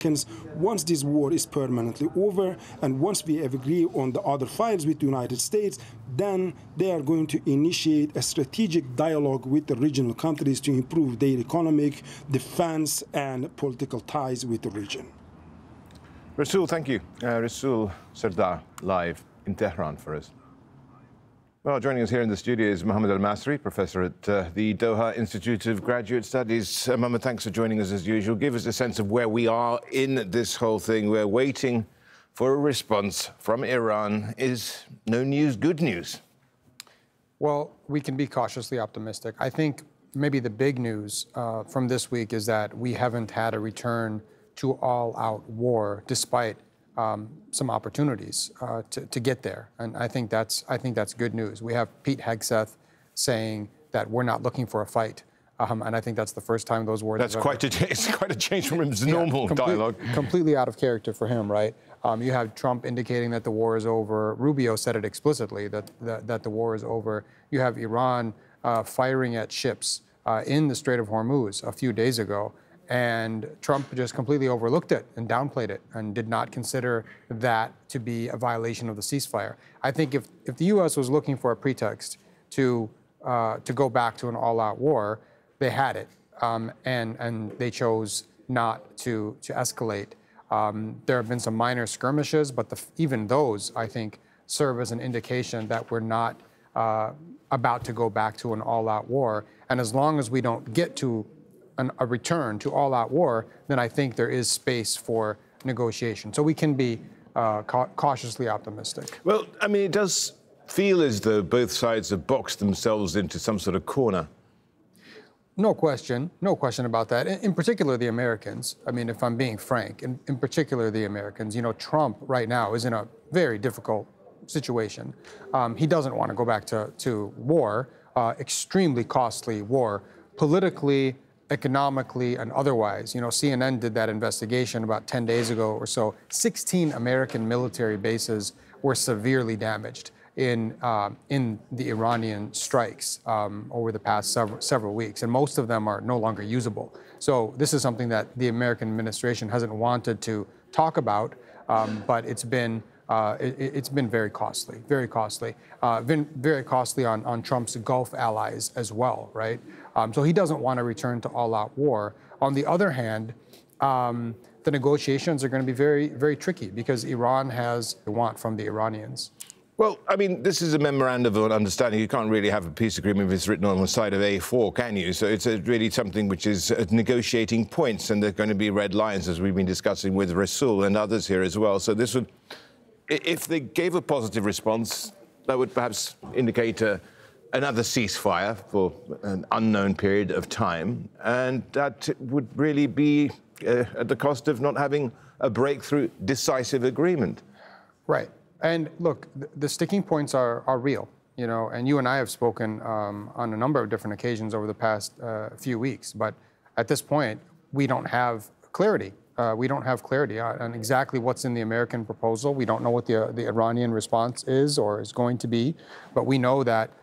once this war is permanently over and once we have agreed on the other files with the United States, then they are going to initiate a strategic dialogue with the regional countries to improve their economic, defense, and political ties with the region. Rasool, thank you. Rasool Sardar, live in Tehran for us. Well, joining us here in the studio is Mohammed Al-Masri, professor at the Doha Institute of Graduate Studies. Mohammed, thanks for joining us as usual. Give us a sense of where we are in this whole thing. We're waiting for a response from Iran. Is no news good news? Well, we can be cautiously optimistic. I think maybe the big news from this week is that we haven't had a return to all-out war, despite some opportunities to get there, and I think that's good news. We have Pete Hegseth saying that we're not looking for a fight, and I think that's the first time those words. That's it's quite a change from his normal dialogue. Completely out of character for him, right? You have Trump indicating that the war is over. Rubio said it explicitly that the war is over. You have Iran firing at ships in the Strait of Hormuz a few days ago. And Trump just completely overlooked it and downplayed it and did not consider that to be a violation of the ceasefire. I think if the U.S. was looking for a pretext to go back to an all-out war, they had it, and they chose not to escalate. There have been some minor skirmishes, but even those, I think, serve as an indication that we're not about to go back to an all-out war. And as long as we don't get to a return to all-out war, then I think there is space for negotiation. So we can be cautiously optimistic. Well, I mean, it does feel as though both sides have boxed themselves into some sort of corner. No question about that. In particular, the Americans. I mean, if I'm being frank, in particular, the Americans. You know, Trump right now is in a very difficult situation. He doesn't want to go back to war, extremely costly war, politically, economically, and otherwise. You know, CNN did that investigation about 10 days ago or so. 16 American military bases were severely damaged in the Iranian strikes over the past several weeks, and most of them are no longer usable. So this is something that the American administration hasn't wanted to talk about, but it's been very costly, very costly. Been very costly on Trump's Gulf allies as well, right? So he doesn't want to return to all-out war. On the other hand, the negotiations are going to be very, very tricky because Iran has what they want from the Iranians. Well, I mean, this is a memorandum of understanding. You can't really have a peace agreement if it's written on the side of A4, can you? So it's really something which is negotiating points, and there are going to be red lines, as we've been discussing with Rasool and others here as well. So this would, if they gave a positive response, that would perhaps indicate another ceasefire for an unknown period of time, and that would really be at the cost of not having a breakthrough decisive agreement. Right. And look, the sticking points are real, you know, and you and I have spoken on a number of different occasions over the past few weeks. But at this point, we don't have clarity. We don't have clarity on exactly what's in the American proposal. We don't know what the Iranian response is or is going to be. But we know that,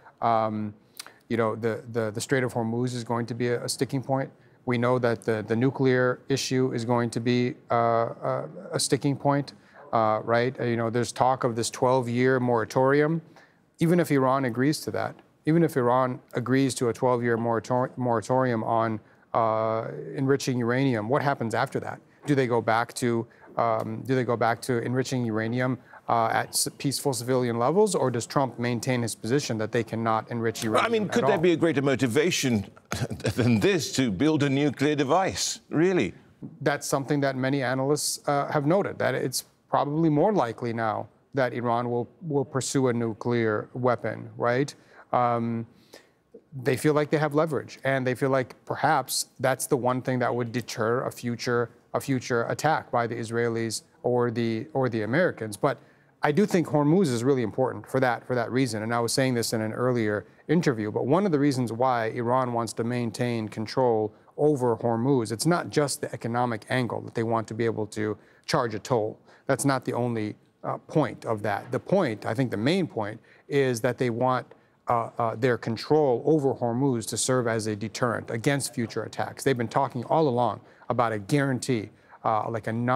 you know, the Strait of Hormuz is going to be a sticking point. We know that the nuclear issue is going to be a sticking point. Right? You know, there's talk of this 12-year moratorium. Even if Iran agrees to that, even if Iran agrees to a 12-year moratorium on enriching uranium, what happens after that? Do they go back to enriching uranium at peaceful civilian levels, or does Trump maintain his position that they cannot enrich uranium? I mean, could there be a greater motivation than this to build a nuclear device? Really? That's something that many analysts have noted, that it's probably more likely now that Iran will pursue a nuclear weapon, right? They feel like they have leverage, and they feel like perhaps that's the one thing that would deter a future attack by the Israelis or the Americans. But I do think Hormuz is really important for that reason, and I was saying this in an earlier interview. But one of the reasons why Iran wants to maintain control over Hormuz, it's not just the economic angle that they want to be able to charge a toll. That's not the only point of that. The point, I think the main point, is that they want their control over Hormuz to serve as a deterrent against future attacks. They've been talking all along about a guarantee, like a